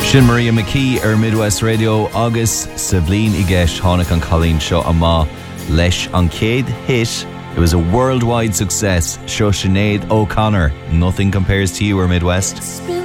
Sin Maria McKee Midwest Radio agus Sableen I gceist tháinig an Colleen seo amá leis an céad hit. It was a worldwide success. Seo Sinead O'Connor, Nothing Compares to You Midwest.